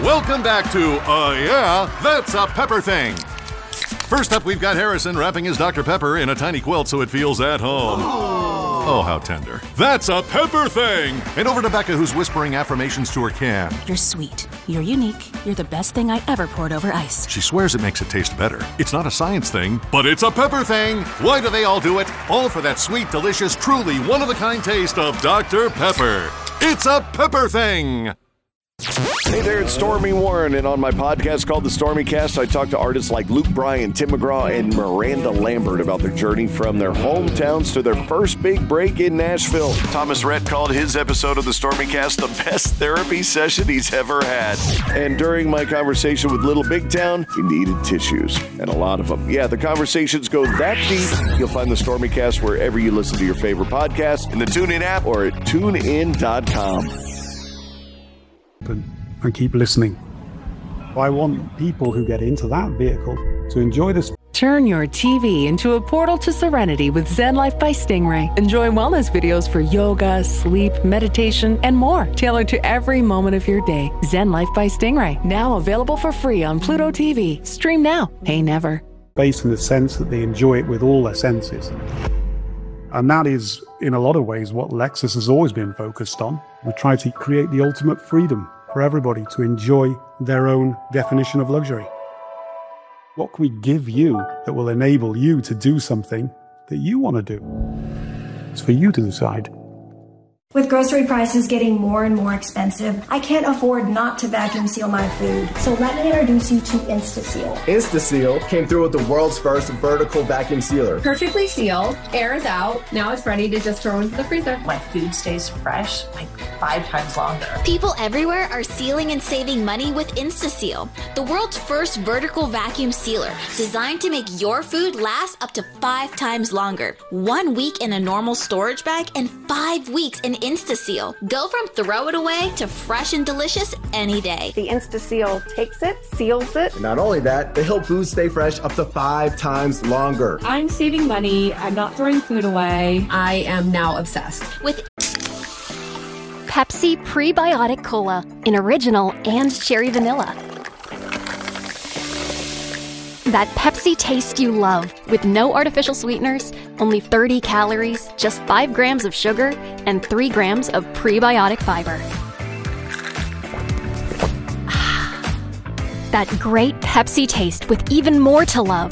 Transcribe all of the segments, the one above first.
Welcome back to Yeah, That's a Pepper Thing. First up, we've got Harrison wrapping his Dr. Pepper in a tiny quilt so it feels at home. Oh, how tender. That's a pepper thing! And over to Becca, who's whispering affirmations to her can. You're sweet. You're unique. You're the best thing I ever poured over ice. She swears it makes it taste better. It's not a science thing, but it's a pepper thing. Why do they all do it? All for that sweet, delicious, truly one-of-a-kind taste of Dr. Pepper. It's a pepper thing! Hey there, it's Stormy Warren, and on my podcast called The Stormy Cast, I talk to artists like Luke Bryan, Tim McGraw, and Miranda Lambert about their journey from their hometowns to their first big break in Nashville. Thomas Rhett called his episode of The Stormy Cast the best therapy session he's ever had. And during my conversation with Little Big Town, he needed tissues, and a lot of them. Yeah, the conversations go that deep. You'll find The Stormy Cast wherever you listen to your favorite podcast, in the TuneIn app, or at tunein.com. And keep listening. I want people who get into that vehicle to enjoy this. Turn your TV into a portal to serenity with Zen Life by Stingray. Enjoy wellness videos for yoga, sleep, meditation, and more, tailored to every moment of your day. Zen Life by Stingray, now available for free on Pluto TV. Stream now, pay never. Based in the sense that they enjoy it with all their senses. And that is, in a lot of ways, what Lexus has always been focused on. We try to create the ultimate freedom for everybody to enjoy their own definition of luxury. What can we give you that will enable you to do something that you want to do? It's for you to decide. With grocery prices getting more and more expensive, I can't afford not to vacuum seal my food. So let me introduce you to InstaSeal. InstaSeal came through with the world's first vertical vacuum sealer. Perfectly sealed, air is out. Now it's ready to just throw into the freezer. My food stays fresh like 5 times longer. People everywhere are sealing and saving money with InstaSeal, the world's first vertical vacuum sealer, designed to make your food last up to 5 times longer. 1 week in a normal storage bag and 5 weeks in InstaSeal. Go from throw it away to fresh and delicious any day. The InstaSeal takes it, seals it. And not only that, they help food stay fresh up to 5 times longer. I'm saving money. I'm not throwing food away. I am now obsessed with Pepsi Prebiotic Cola in original and cherry vanilla. That Pepsi taste you love, with no artificial sweeteners, only 30 calories, just 5 grams of sugar, and 3 grams of prebiotic fiber. That great Pepsi taste with even more to love.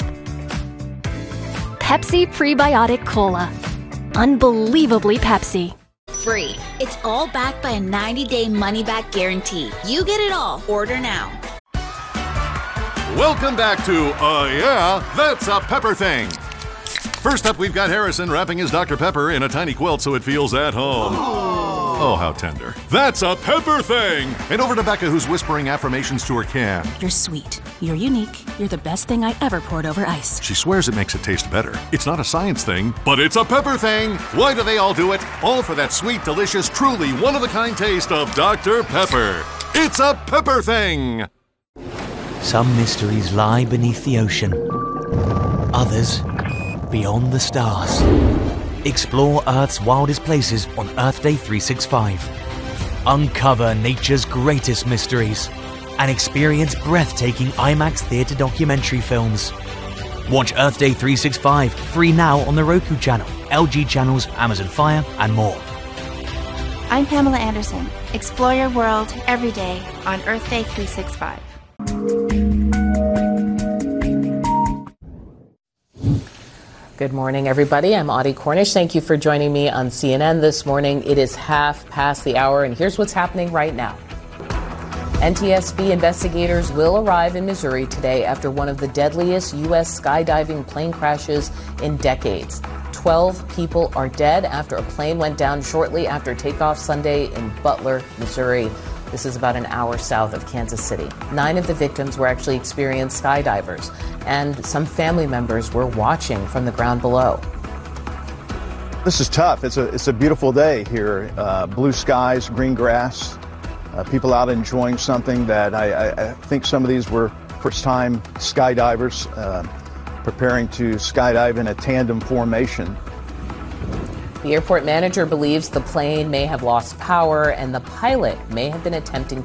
Pepsi Prebiotic Cola. Unbelievably Pepsi. Free. It's all backed by a 90-day money-back guarantee. You get it all. Order now. Welcome back to Yeah, That's a Pepper Thing. First up, we've got Harrison wrapping his Dr. Pepper in a tiny quilt so it feels at home. Oh, how tender. That's a pepper thing! And over to Becca, who's whispering affirmations to her can. You're sweet. You're unique. You're the best thing I ever poured over ice. She swears it makes it taste better. It's not a science thing, but it's a pepper thing! Why do they all do it? All for that sweet, delicious, truly one-of-a-kind taste of Dr. Pepper. It's a pepper thing! Some mysteries lie beneath the ocean. Others, beyond the stars. Explore Earth's wildest places on Earth Day 365. Uncover nature's greatest mysteries and experience breathtaking IMAX theater documentary films. Watch Earth Day 365 free now on the Roku channel, LG channels, Amazon Fire, and more. I'm Pamela Anderson. Explore your world every day on Earth Day 365. Good morning, everybody. I'm Audie Cornish. Thank you for joining me on CNN this morning. It is 1:30, and here's what's happening right now. NTSB investigators will arrive in Missouri today after one of the deadliest U.S. skydiving plane crashes in decades. 12 people are dead after a plane went down shortly after takeoff Sunday in Butler, Missouri. This is about an hour south of Kansas City. 9 of the victims were actually experienced skydivers, and some family members were watching from the ground below. This is tough. It's a beautiful day here. Blue skies, green grass, people out enjoying something that I think some of these were first-time skydivers preparing to skydive in a tandem formation. The airport manager believes the plane may have lost power and the pilot may have been attempting